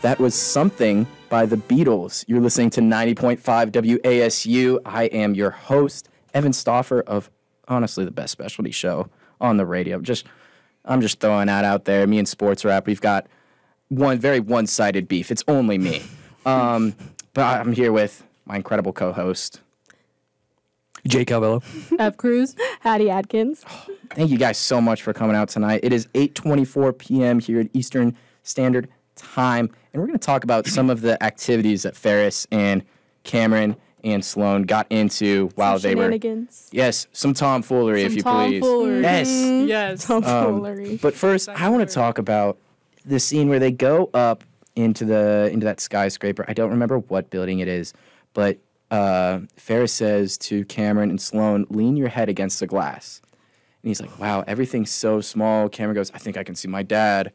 That was Something by the Beatles. You're listening to 90.5 WASU. I am your host, Evan Stauffer of, honestly, the best specialty show on the radio. I'm just throwing that out there. Me and Sports Rap, we've got very one-sided beef. It's only me. But I'm here with my incredible co-host, Jake Calvello. F. Cruz. Hattie Adkins. Thank you guys so much for coming out tonight. It is 8:24 p.m. here at Eastern Standard Time, and we're going to talk about some of the activities that Ferris and Cameron and Sloan got into while they were... Yes, some tomfoolery, if you please. Yes. Yes. Tomfoolery. But first, I want to talk about the scene where they go up into that skyscraper. I don't remember what building it is, but Ferris says to Cameron and Sloan, lean your head against the glass. And he's like, wow, everything's so small. Cameron goes, I think I can see my dad.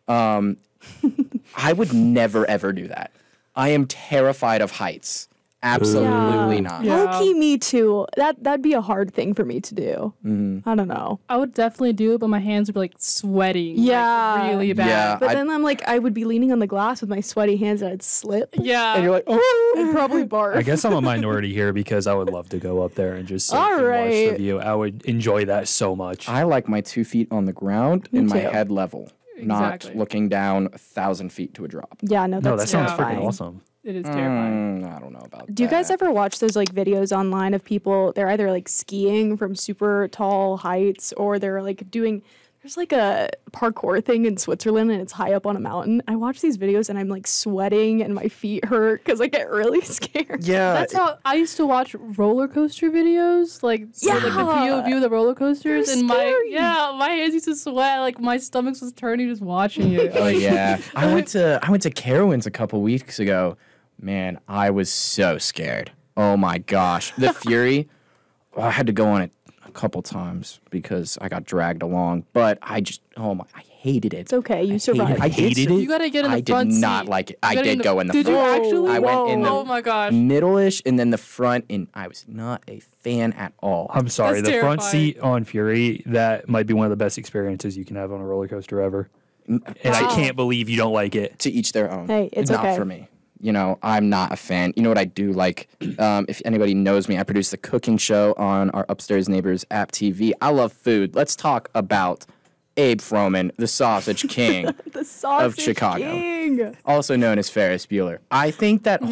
I would never, ever do that. I am terrified of heights. Absolutely not. Yeah. Low-key, me too. That'd be a hard thing for me to do. Mm-hmm. I don't know. I would definitely do it, but my hands would be like sweating. Yeah. Like, really bad. Yeah. But then I'm like, I would be leaning on the glass with my sweaty hands and I'd slip. Yeah. And you're like, oh. And probably barf. I guess I'm a minority here because I would love to go up there and just sit All and watch the right. view. I would enjoy that so much. I like my 2 feet on the ground and my too. head level, not Exactly. looking down 1,000 feet to a drop. Yeah, no, no, that's that sounds terrifying. freaking awesome. It is terrifying. I don't know about that. Do you guys ever watch those like videos online of people, they're either like skiing from super tall heights or they're like there's like a parkour thing in Switzerland and it's high up on a mountain. I watch these videos and I'm like sweating and my feet hurt because I get really scared. Yeah. That's how I used to watch roller coaster videos, like the POV of the roller coasters, They're and scary. my hands used to sweat, like my stomach was turning just watching it. Oh Like, yeah. I went to Carowinds a couple weeks ago. Man, I was so scared. Oh my gosh. The Fury. I had to go on it a couple times because I got dragged along, but I hated it. It's okay, you survived. I hated it. You gotta get in the front I did not seat. like it. You I gotta did go in the Did front. you actually? I went in the Oh my gosh. middle-ish and then the front, and I was not a fan at all. I'm sorry. That's The front terrifying. seat on Fury, that might be one of the best experiences you can have on a roller coaster ever. And I can't believe you don't like it. To each their own. Hey, it's not okay. for me. You know, I'm not a fan. You know what I do like? If anybody knows me, I produce the cooking show on our Upstairs Neighbors app TV. I love food. Let's talk about Abe Froman, the Sausage King The sausage of Chicago, king. also known as Ferris Bueller. I think that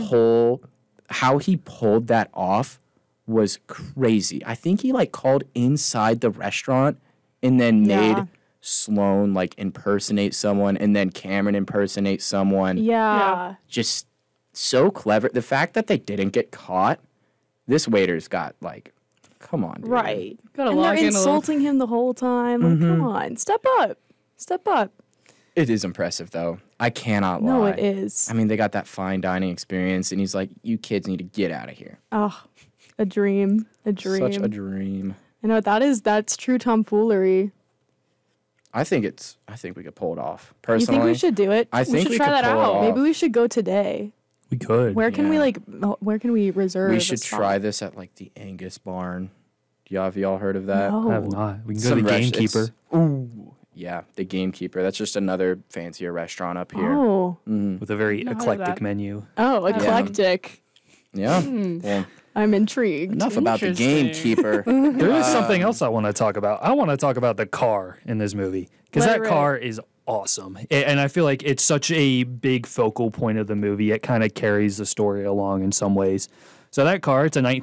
how he pulled that off was crazy. I think he like called inside the restaurant and then made Yeah. Sloan like impersonate someone and then Cameron impersonate someone. Yeah. Just so clever. The fact that they didn't get caught, this waiter's got like, come on, dude. Right. Gotta And they're log in a little. insulting him the whole time. Like, come on, step up. Step up. It is impressive though. I cannot lie. No, it is. I mean, they got that fine dining experience, and he's like, "You kids need to get out of here." Oh, a dream. A dream. Such a dream. I know that's true tomfoolery. I think we could pull it off. You Personally, think we should do it? I think should we try could that pull it out. off. Maybe we should go today. We could. Where can Yeah. where can we reserve? We a should spot? try this at like the Angus Barn. Have y'all heard of that? No. I have not. We can go Some to the rest- Gamekeeper. it's- Ooh, yeah, the Gamekeeper. That's just another fancier restaurant up here. Oh. With a very Not heard of eclectic that. menu. Oh, eclectic. Yeah. Hmm. Well, I'm intrigued. enough about the Interesting. Gamekeeper. There is something else I want to talk about. I want to talk about the car in this movie because Let that it rip. car is awesome. And I feel like it's such a big focal point of the movie. It kind of carries the story along in some ways. So that car, it's a